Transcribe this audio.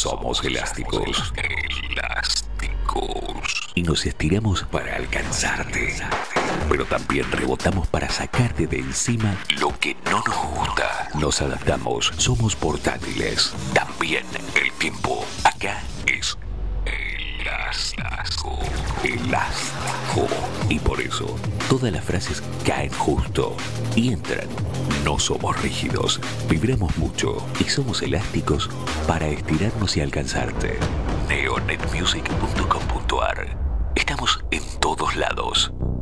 Somos elásticos. Elásticos. Y nos estiramos para alcanzarte. Pero también rebotamos para sacarte de encima lo que no nos gusta. Nos adaptamos. Somos portátiles. También el tiempo. Acá es elástico. Elástico. Y por eso, todas las frases caen justo y entran. No somos rígidos, vibramos mucho y somos elásticos para estirarnos y alcanzarte. neonetmusic.com.ar. Estamos en todos lados.